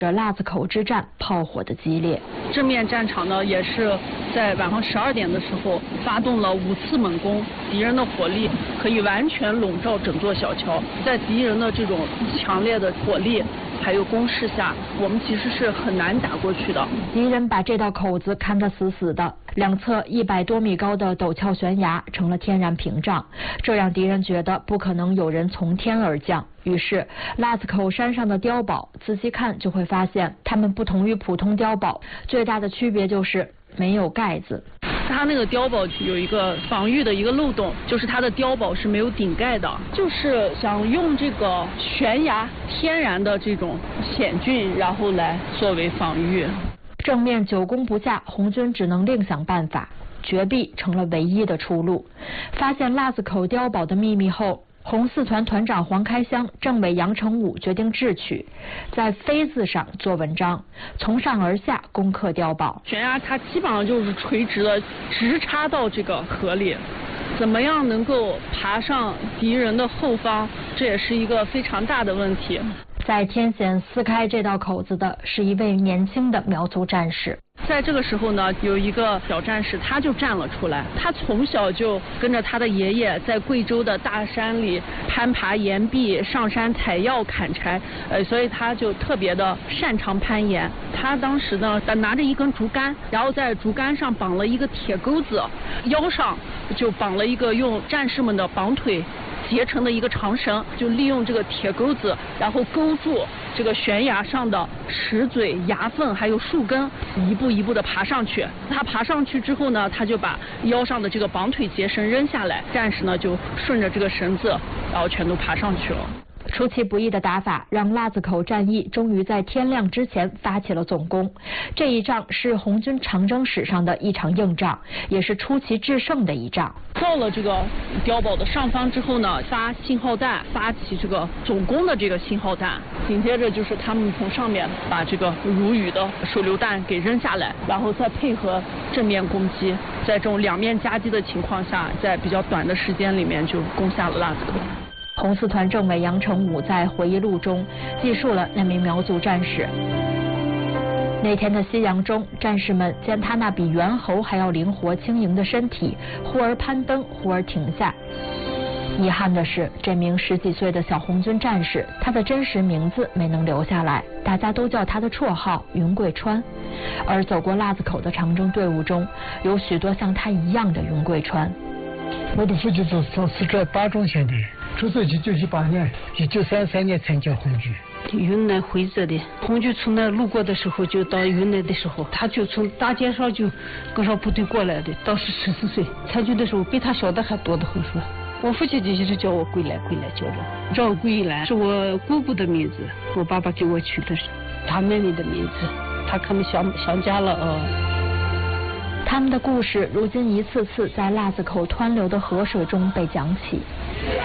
这腊子口之战炮火的激烈。 正面战场呢，也是在晚上12点的时候发动了5次猛攻，敌人的火力可以完全笼罩整座小桥。在敌人的这种强烈的火力还有攻势下，我们其实是很难打过去的。 敌人把这道口子看得死死的，两侧100多米高的陡峭悬崖成了天然屏障，这让敌人觉得不可能有人从天而降。于是腊子口山上的碉堡，仔细看就会发现，它们不同于普通碉堡，最大的区别就是没有盖子。 它那个碉堡有一个防御的一个漏洞，就是它的碉堡是没有顶盖的，就是想用这个悬崖天然的这种险峻，然后来作为防御。 正面久攻不下，红军只能另想办法，绝壁成了唯一的出路。发现腊子口碉堡的秘密后，红四团团长黄开湘、政委杨成武决定智取，在飞字上做文章，从上而下攻克碉堡。 悬崖它基本上就是垂直的，直插到这个河里。怎么样能够爬上敌人的后方，这也是一个非常大的问题。 在天险撕开这道口子的是一位年轻的苗族战士。 在这个时候呢，有一个小战士，他就站了出来。他从小就跟着他的爷爷在贵州的大山里攀爬岩壁、上山采药、砍柴，所以他就特别的擅长攀岩。他当时呢，拿着一根竹竿，然后在竹竿上绑了一个铁钩子，腰上就绑了一个用战士们的绑腿结成的一个长绳，就利用这个铁钩子，然后勾住这个悬崖上的石嘴、崖缝还有树根，一步一步的爬上去。他爬上去之后呢，他就把腰上的这个绑腿结绳扔下来，战士呢就顺着这个绳子，然后全都爬上去了。 出其不意的打法让腊子口战役终于在天亮之前发起了总攻。这一仗是红军长征史上的一场硬仗，也是出奇制胜的一仗。 到了这个碉堡的上方之后呢，发信号弹，发起这个总攻的这个信号弹。紧接着就是他们从上面把这个如雨的手榴弹给扔下来，然后再配合正面攻击，在这种两面夹击的情况下，在比较短的时间里面就攻下了腊子口。 红四团政委杨成武在回忆录中记述了那名苗族战士。那天的夕阳中，战士们见他那比猿猴还要灵活轻盈的身体，忽而攀登，忽而停下。遗憾的是，这名10几岁的小红军战士，他的真实名字没能留下来，大家都叫他的绰号云贵川。而走过腊子口的长征队伍中，有许多像他一样的云贵川。 我的父亲是在巴中县的，出生1918年，1933年参加红军。 云南徽州的，红军从那路过的时候，就到云南的时候，他就从大街上就跟上部队过来的。当时14岁，参军的时候比他小的还多得很说。我父亲就一直叫我归来叫着。赵桂兰是我姑姑的名字，我爸爸给我取的是他妹妹的名字，他可能想家了他们的故事如今一次次在腊子口湍流的河水中被讲起。